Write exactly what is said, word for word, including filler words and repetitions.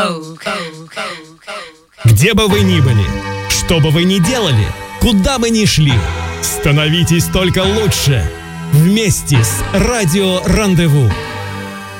Где бы вы ни были, что бы вы ни делали, куда бы ни шли, становитесь только лучше вместе с Радио Рандеву.